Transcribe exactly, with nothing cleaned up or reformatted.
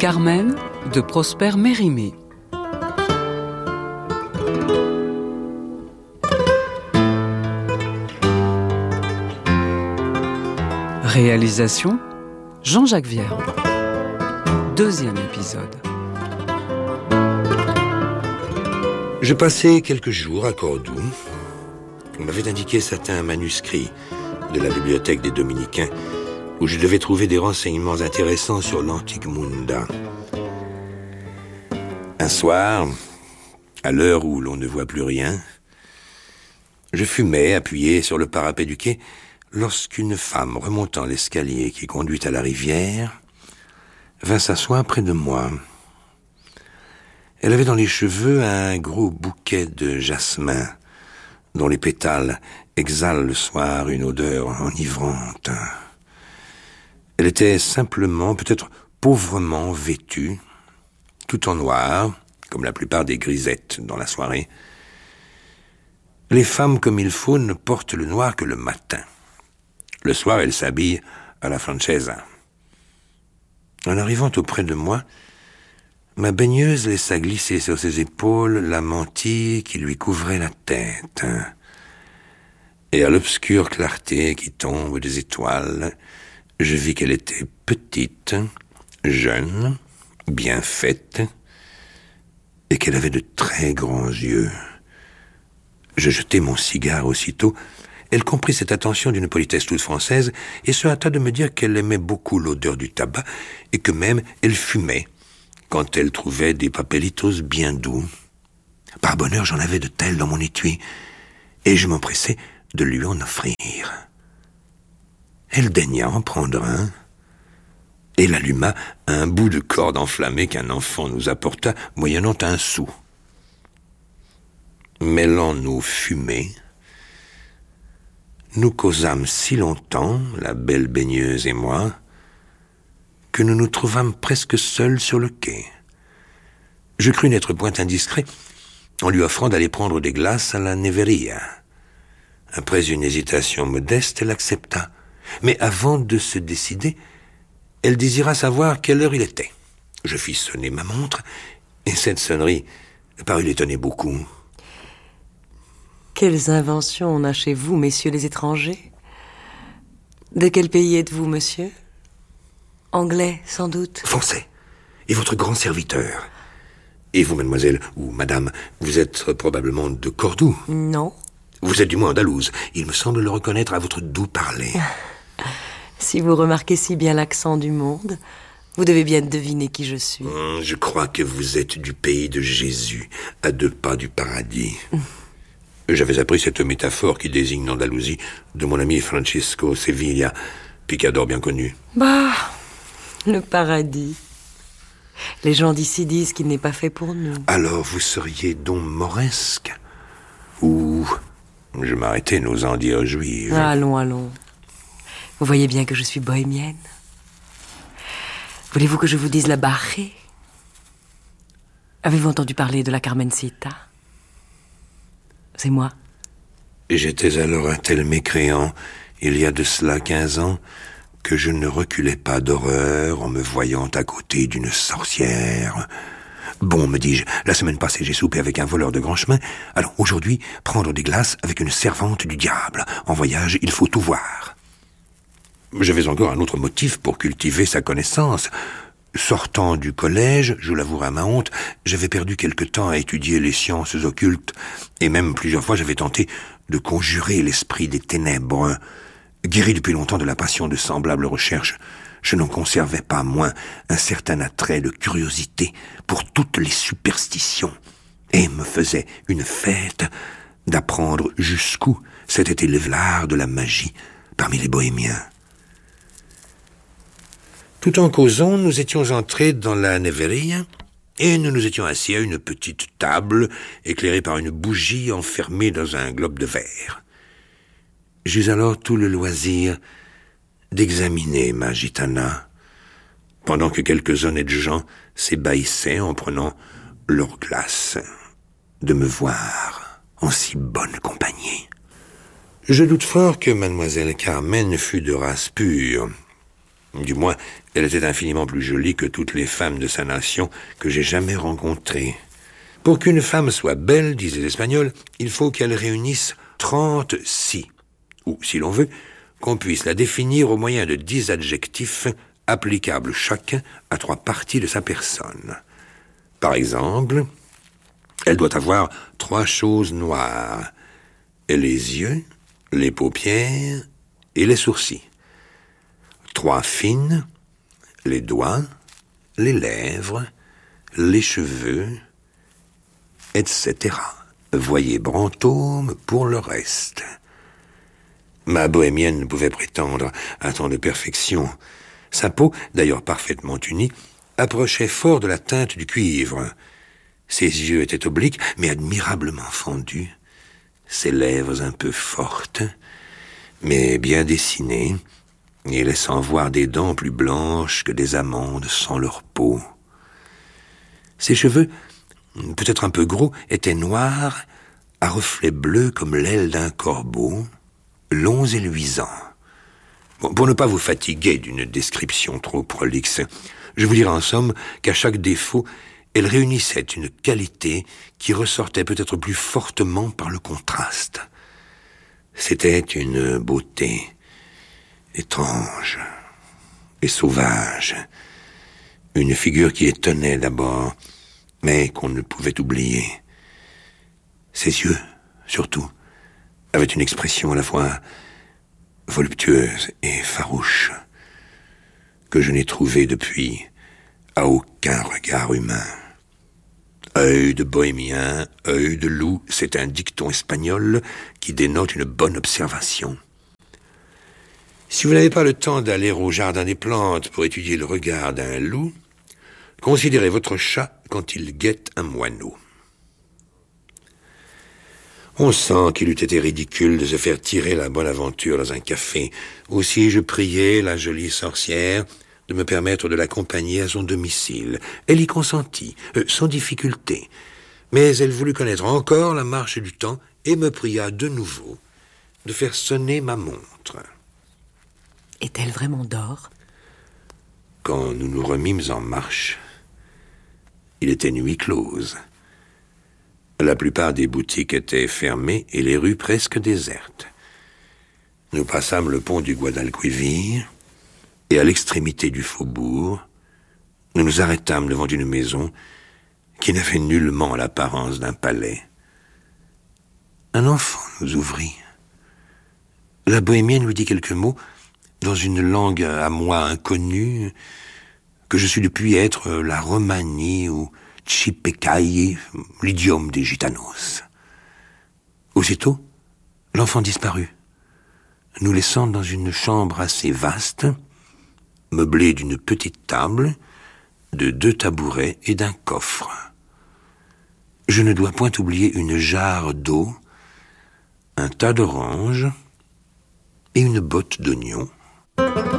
Carmen de Prosper Mérimée. Réalisation Jean-Jacques Vierre. Deuxième épisode. Je passais quelques jours à Cordoue. On m'avait indiqué certains manuscrits de la bibliothèque des Dominicains où je devais trouver des renseignements intéressants sur l'antique Munda. Un soir, à l'heure où l'on ne voit plus rien, je fumais appuyé sur le parapet du quai lorsqu'une femme remontant l'escalier qui conduit à la rivière vint s'asseoir près de moi. Elle avait dans les cheveux un gros bouquet de jasmin dont les pétales exhalent le soir une odeur enivrante. Elle était simplement, peut-être pauvrement vêtue, tout en noir, comme la plupart des grisettes dans la soirée. Les femmes, comme il faut, ne portent le noir que le matin. Le soir, elles s'habillent à la francesa. En arrivant auprès de moi, ma baigneuse laissa glisser sur ses épaules la mantille qui lui couvrait la tête. Et à l'obscure clarté qui tombe des étoiles, je vis qu'elle était petite, jeune, bien faite, et qu'elle avait de très grands yeux. Je jetai mon cigare aussitôt. Elle comprit cette attention d'une politesse toute française et se hâta de me dire qu'elle aimait beaucoup l'odeur du tabac et que même elle fumait quand elle trouvait des papelitos bien doux. Par bonheur, j'en avais de tels dans mon étui et je m'empressai de lui en offrir. Elle daigna en prendre un et l'alluma à un bout de corde enflammée qu'un enfant nous apporta moyennant un sou. Mêlant nos fumées, nous causâmes si longtemps, la belle baigneuse et moi, que nous nous trouvâmes presque seuls sur le quai. Je crus n'être point indiscret en lui offrant d'aller prendre des glaces à la Neveria. Après une hésitation modeste, elle accepta. Mais avant de se décider, elle désira savoir quelle heure il était. Je fis sonner ma montre, et cette sonnerie parut l'étonner beaucoup. Quelles inventions on a chez vous, messieurs les étrangers? De quel pays êtes-vous, monsieur? Anglais, sans doute. Français, et votre grand serviteur. Et vous, mademoiselle, ou madame, vous êtes probablement de Cordoue? Non. Vous êtes du moins andalouse. Il me semble le reconnaître à votre doux parler. Si vous remarquez si bien l'accent du monde, vous devez bien deviner qui je suis. Hum, je crois que vous êtes du pays de Jésus, à deux pas du paradis. J'avais appris cette métaphore qui désigne l'Andalousie de mon ami Francisco Sevilla, picador bien connu. Bah, le paradis. Les gens d'ici disent qu'il n'est pas fait pour nous. Alors vous seriez donc mauresque? Ou je m'arrêtais n'osant dire juive. Allons, allons. Vous voyez bien que je suis bohémienne. Voulez-vous que je vous dise la barrée? Avez-vous entendu parler de la Carmencita? C'est moi. J'étais alors un tel mécréant, il y a de cela quinze ans, que je ne reculais pas d'horreur en me voyant à côté d'une sorcière. Bon, me dis-je, la semaine passée j'ai soupé avec un voleur de grand chemin, alors aujourd'hui, prendre des glaces avec une servante du diable. En voyage, il faut tout voir. J'avais encore un autre motif pour cultiver sa connaissance. Sortant du collège, je l'avouerai à ma honte, j'avais perdu quelque temps à étudier les sciences occultes, et même plusieurs fois j'avais tenté de conjurer l'esprit des ténèbres. Guéri depuis longtemps de la passion de semblables recherches, je n'en conservais pas moins un certain attrait de curiosité pour toutes les superstitions, et me faisait une fête d'apprendre jusqu'où s'était élevé l'art de la magie parmi les bohémiens. Tout en causant, nous étions entrés dans la Neveria et nous nous étions assis à une petite table éclairée par une bougie enfermée dans un globe de verre. J'eus alors tout le loisir d'examiner ma gitana, pendant que quelques honnêtes gens s'ébahissaient en prenant leur glace, de me voir en si bonne compagnie. Je doute fort que mademoiselle Carmen fût de race pure. Du moins, Elle était infiniment plus jolie que toutes les femmes de sa nation que j'ai jamais rencontrées. Pour qu'une femme soit belle, disaient les Espagnols, il faut qu'elle réunisse trente si, ou, si l'on veut, qu'on puisse la définir au moyen de dix adjectifs applicables chacun à trois parties de sa personne. Par exemple, elle doit avoir trois choses noires, les yeux, les paupières et les sourcils. Trois fines, les doigts, les lèvres, les cheveux, et cetera. Voyez Brantôme pour le reste. Ma bohémienne ne pouvait prétendre à tant de perfection. Sa peau, d'ailleurs parfaitement unie, approchait fort de la teinte du cuivre. Ses yeux étaient obliques, mais admirablement fendus. Ses lèvres un peu fortes, mais bien dessinées, et laissant voir des dents plus blanches que des amandes sans leur peau. Ses cheveux, peut-être un peu gros, étaient noirs, à reflets bleus comme l'aile d'un corbeau, longs et luisants. Bon, pour ne pas vous fatiguer d'une description trop prolixe, je vous dirai en somme qu'à chaque défaut, elle réunissait une qualité qui ressortait peut-être plus fortement par le contraste. C'était une beauté étrange et sauvage, une figure qui étonnait d'abord, mais qu'on ne pouvait oublier. Ses yeux, surtout, avaient une expression à la fois voluptueuse et farouche, que je n'ai trouvée depuis à aucun regard humain. Œil de bohémien, œil de loup, c'est un dicton espagnol qui dénote une bonne observation. Si vous n'avez pas le temps d'aller au jardin des plantes pour étudier le regard d'un loup, considérez votre chat quand il guette un moineau. On sent qu'il eût été ridicule de se faire tirer la bonne aventure dans un café. Aussi je priai la jolie sorcière de me permettre de l'accompagner à son domicile. Elle y consentit, euh, sans difficulté. Mais elle voulut connaître encore la marche du temps et me pria de nouveau de faire sonner ma montre. Est-elle vraiment d'or ? Quand nous nous remîmes en marche, il était nuit close. La plupart des boutiques étaient fermées et les rues presque désertes. Nous passâmes le pont du Guadalquivir et à l'extrémité du faubourg, nous nous arrêtâmes devant une maison qui n'avait nullement l'apparence d'un palais. Un enfant nous ouvrit. La bohémienne lui dit quelques mots dans une langue à moi inconnue, que je suis depuis être la Romani ou Chipecay, l'idiome des gitanos. Aussitôt, l'enfant disparut, nous laissant dans une chambre assez vaste, meublée d'une petite table, de deux tabourets et d'un coffre. Je ne dois point oublier une jarre d'eau, un tas d'oranges et une botte d'oignons.